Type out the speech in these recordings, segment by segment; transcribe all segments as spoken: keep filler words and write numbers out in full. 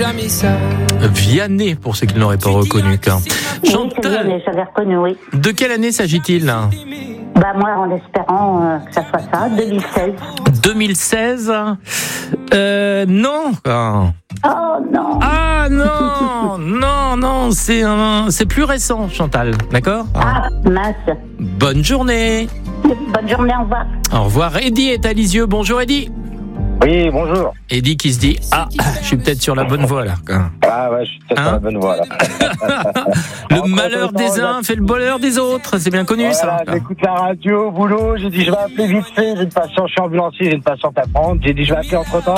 jamais ça. Vianney, pour ceux qui ne l'auraient pas reconnu. Chantal, Oui, c'est Vianney, j'avais reconnu, oui. de quelle année s'agit-il là? Bah moi, en espérant euh, que ça soit ça, deux mille seize. deux mille seize. Euh, non. Ah. Oh non. Ah non, non, non, c'est un, c'est plus récent, Chantal, d'accord? Ah, mince. Bonne journée. Bonne journée, au revoir. Au revoir. Eddy est à Lisieux. Bonjour Eddy. Oui, bonjour. Eddy qui se dit ah, je suis peut-être sur la bonne voie là. Ah ouais, je suis peut-être Hein sur la bonne voie là. Le Entre malheur temps, des là- uns fait le bonheur des autres, c'est bien connu Voilà, ça. j'écoute la radio au boulot, j'ai dit je vais appeler vite fait, j'ai une patiente, je suis ambulancier, j'ai une patiente à prendre, j'ai dit je vais appeler entre temps.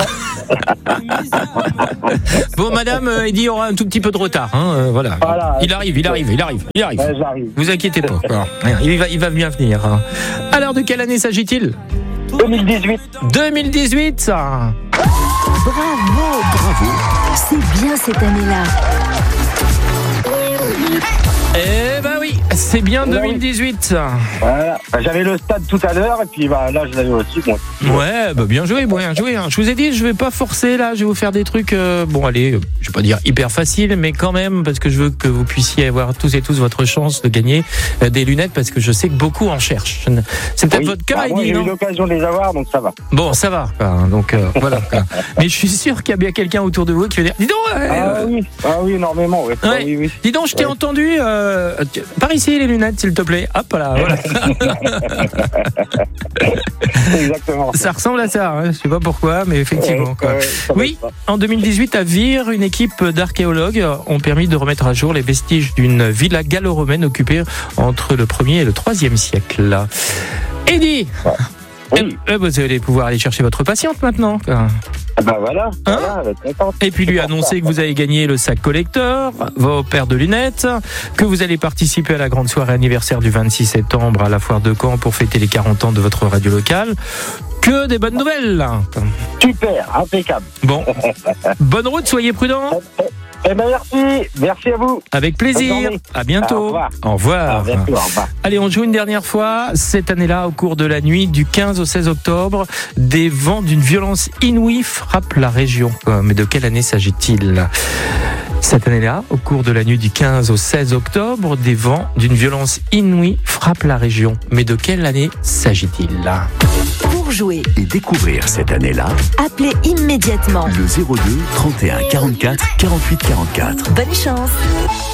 Bon, madame, euh, Eddy aura un tout petit peu de retard, hein, euh, voilà. Voilà. Il arrive, il arrive, il arrive, il arrive. Ouais, j'arrive. Vous inquiétez pas. quoi. Il va, il va bien venir. hein. Alors, de quelle année s'agit-il? deux mille dix-huit. deux mille dix-huit, ça. Bravo, bravo. C'est bien cette année-là. Eh ben oui, c'est bien Eh ben deux mille dix-huit. Voilà. Bah, j'avais le stade tout à l'heure et puis bah, là je l'avais aussi. Bon. Ouais, bah bien joué, bien joué. hein. Je vous ai dit, je vais pas forcer là, je vais vous faire des trucs, euh, bon allez, euh, je vais pas dire hyper faciles, mais quand même, parce que je veux que vous puissiez avoir tous et tous votre chance de gagner euh, des lunettes, parce que je sais que beaucoup en cherchent. Je ne- C'est peut-être Oui. votre cas, Bah, moi Eddy, j'ai eu non? l'occasion de les avoir donc ça va. Bon, ça va, quoi, hein, donc euh, voilà. quoi. Mais je suis sûr qu'il y a bien quelqu'un autour de vous qui va dire, dis donc, euh, Ah oui, ah oui, énormément, ouais. Ah Ouais. oui, oui. dis donc, je t'ai Ouais. entendu, euh, tu- par ici les lunettes, s'il te plaît. Hop là, voilà. Exactement. Ça ressemble à ça, hein, je sais pas pourquoi, mais effectivement. Ouais, quoi. ouais, ça va Oui, être ça. en deux mille dix-huit, à Vire, une équipe d'archéologues ont permis de remettre à jour les vestiges d'une villa gallo-romaine occupée entre le premier et le troisième siècle. Eddy, Oui. eh, eh, vous allez pouvoir aller chercher votre patiente maintenant. quoi. Ah bah voilà, Hein voilà, elle va être contente. Et puis lui annoncer que vous avez gagné le sac collector, vos paires de lunettes, que vous allez participer à la grande soirée anniversaire du vingt-six septembre à la foire de Caen pour fêter les quarante ans de votre radio locale. Que des bonnes nouvelles. Super, impeccable. Bon, bonne route, soyez prudents. Eh ben merci, merci à vous. Avec Bonne plaisir. journée. À bientôt. Au revoir. Au revoir. À bientôt, au revoir. Allez, on joue une dernière fois. Cette année-là, au cours de la nuit du quinze au seize octobre, des vents d'une violence inouïe frappent la région. Euh, Mais de quelle année s'agit-il ? Cette année-là, au cours de la nuit du quinze au seize octobre, des vents d'une violence inouïe frappent la région. Mais de quelle année s'agit-il ? Pour jouer, Et découvrir cette année-là, appelez immédiatement. le zéro deux trente et un quarante-quatre quarante-huit quarante-quatre. Bonne chance.